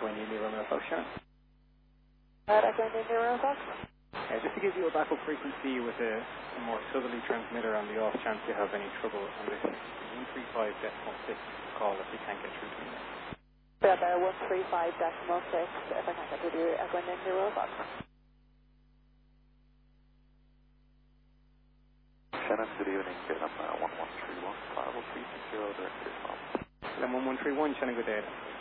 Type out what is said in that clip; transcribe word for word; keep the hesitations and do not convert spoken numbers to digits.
Echo India Romeo Fox Shannon. Uh, Echo India Romeo Fox. Uh, just to give you a backup frequency with a, a more southerly transmitter on the off chance you have any trouble on this one three five decimal six call if you can't get through to me. Yeah, there, one three five decimal six, if I can't get through to you, Echo India Romeo Fox. Shannon, good evening, Vietnam uh, one one three one, five oh three six zero, direct to your phone. Then one one three one, Shannon, good day.